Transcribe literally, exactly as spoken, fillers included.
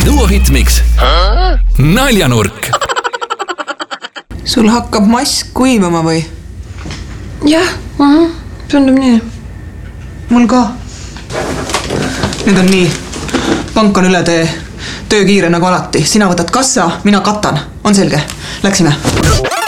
Duo Hitmix Naljanurk. Sul hakkab mask kuivama või? Jah, uh-huh. Tundub nii. Mul ka. Nüüd on nii. Pank on üle tee. Töö kiire nagu alati. Sina võtad kassa, mina katan. On selge? Läksime.